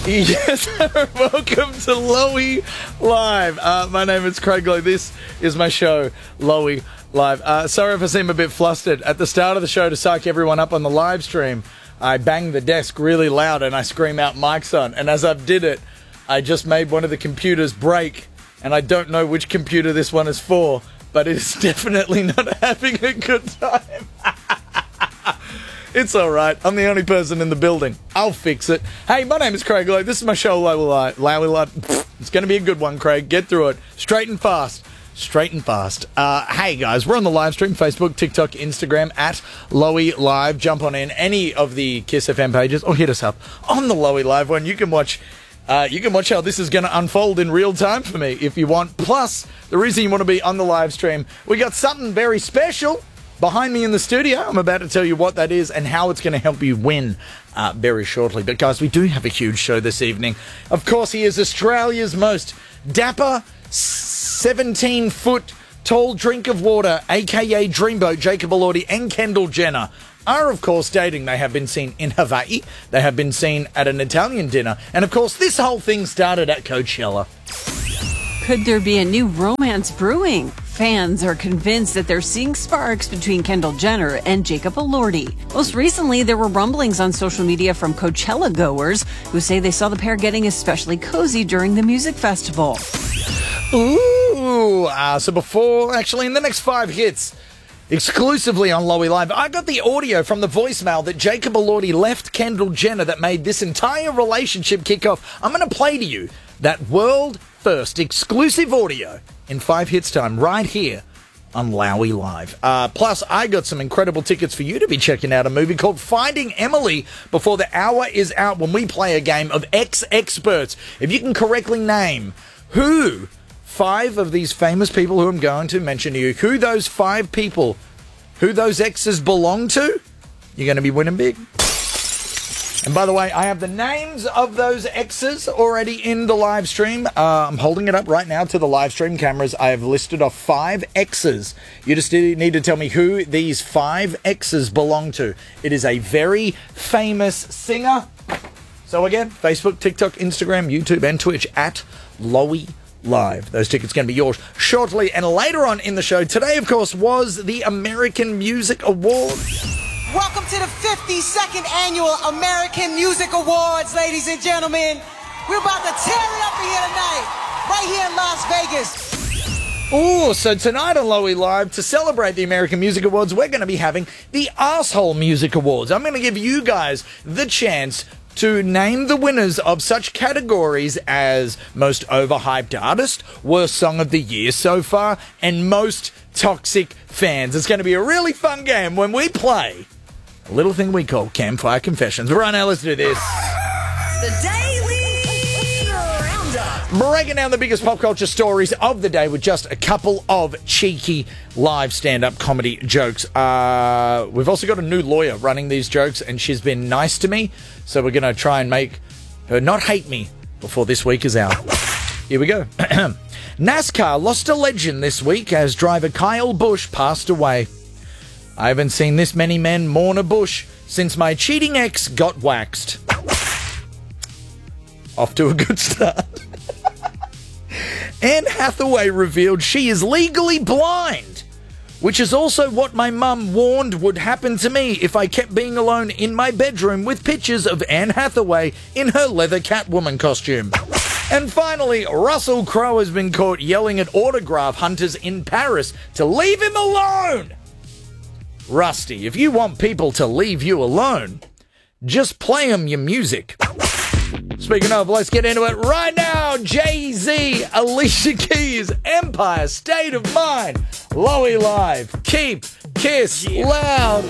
Yes, welcome to Lowy Live. My name is Craig Lowe. This is my show, Lowy Live. Sorry if I seem a bit flustered. At the start of the show, to psych everyone up on the live stream, I bang the desk really loud and I scream out "Mic's on." And as I did it, I just made one of the computers break. And I don't know which computer this one is for, but it is definitely not having a good time. It's all right. I'm the only person in the building. I'll fix it. Hey, my name is Craig Lowe. This is my show, Lowy Live. It's going to be a good one, Craig. Get through it. Straight and fast. Hey, guys, we're on the live stream, Facebook, TikTok, Instagram, at Lowy Live. Jump on in any of the Kiss FM pages or hit us up on the Lowy Live one. You can watch how this is going to unfold in real time for me if you want. Plus, the reason you want to be on the live stream, we got something very special behind me in the studio. I'm about to tell you what that is and how it's going to help you win very shortly. But guys, we do have a huge show this evening. Of course, he is Australia's most dapper, 17-foot tall drink of water, a.k.a. Dreamboat. Jacob Elordi and Kendall Jenner are, of course, dating. They have been seen in Hawaii. They have been seen at an Italian dinner. And, of course, this whole thing started at Coachella. Could there be a new romance brewing? Fans are convinced that they're seeing sparks between Kendall Jenner and Jacob Elordi. Most recently, there were rumblings on social media from Coachella goers who say they saw the pair getting especially cozy during the music festival. Ooh, so in the next 5 hits, exclusively on Lowy Live, I got the audio from the voicemail that Jacob Elordi left Kendall Jenner that made this entire relationship kick off. I'm going to play to you that world first exclusive audio in 5 hits time right here on Lowy Live. Plus, I got some incredible tickets for you to be checking out a movie called Finding Emily before the hour is out when we play a game of X-Experts. If you can correctly name who 5 of these famous people who I'm going to mention to you, who those 5 people, who those exes belong to, you're going to be winning big. And by the way, I have the names of those exes already in the live stream. I'm holding it up right now to the live stream cameras. I have listed off 5 exes. You just need to tell me who these 5 exes belong to. It is a very famous singer. So again, Facebook, TikTok, Instagram, YouTube, and Twitch at Lowy Live. Those tickets are going to be yours shortly. And later on in the show, today, of course, was the American Music Awards. Welcome to the 52nd Annual American Music Awards, ladies and gentlemen. We're about to tear it up here tonight, right here in Las Vegas. Oh, so tonight on Lowy Live, to celebrate the American Music Awards, we're going to be having the Asshole Music Awards. I'm going to give you guys the chance to name the winners of such categories as Most Overhyped Artist, Worst Song of the Year so far, and Most Toxic Fans. It's going to be a really fun game when we play a little thing we call Campfire Confessions. Right now, let's do this. The Daily Roundup. Breaking down the biggest pop culture stories of the day with just a couple of cheeky live stand-up comedy jokes. We've also got a new lawyer running these jokes, and she's been nice to me, so we're going to try and make her not hate me before this week is out. Here we go. NASCAR lost a legend this week as driver Kyle Busch passed away. I haven't seen this many men mourn a Busch since my cheating ex got waxed. Off to a good start. Anne Hathaway revealed she is legally blind, which is also what my mum warned would happen to me if I kept being alone in my bedroom with pictures of Anne Hathaway in her leather Catwoman costume. And finally, Russell Crowe has been caught yelling at autograph hunters in Paris to leave him alone. Rusty, if you want people to leave you alone, just play them your music. Speaking of, let's get into it right now. Jay-Z, Alicia Keys, Empire State of Mind, Lowy Live. Keep Kiss loud.